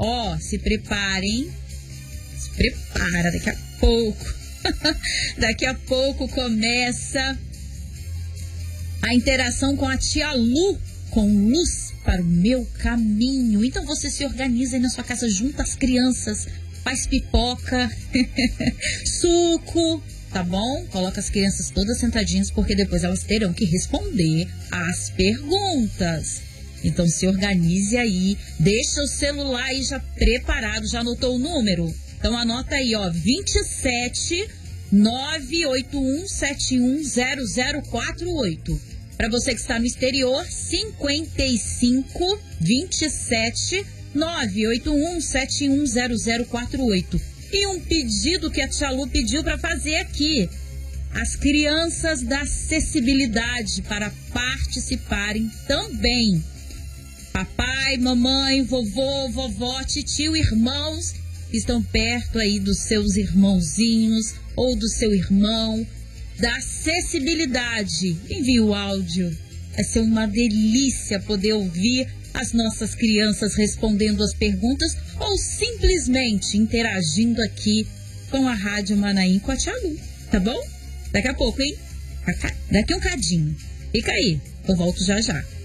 Ó, se preparem. Se prepara, daqui a pouco. Daqui a pouco começa a interação com a tia Lu, com luz para o meu caminho. Então você se organiza aí na sua casa, junta as crianças, faz pipoca, suco, tá bom? Coloca as crianças todas sentadinhas, porque depois elas terão que responder às perguntas. Então se organize aí, deixa o celular aí já preparado, já anotou o número? Então anota aí, ó, 27 981 71 0048. Para você que está no exterior, 55 27 981 71 0048. E um pedido que a tia Lu pediu para fazer aqui. As crianças da acessibilidade para participarem também. Papai, mamãe, vovô, vovó, titio, irmãos que estão perto aí dos seus irmãozinhos ou do seu irmão, da acessibilidade. Envie o áudio. Vai ser uma delícia poder ouvir as nossas crianças respondendo as perguntas ou simplesmente interagindo aqui com a Rádio Manaim, com a tia Lu, tá bom? Daqui a pouco, hein? Daqui um cadinho. Fica aí, eu volto já já.